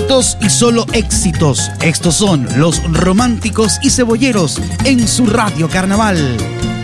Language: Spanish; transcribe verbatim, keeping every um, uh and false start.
éxitos y solo éxitos. Estos son Los Románticos y Cebolleros en su Radio Carnaval.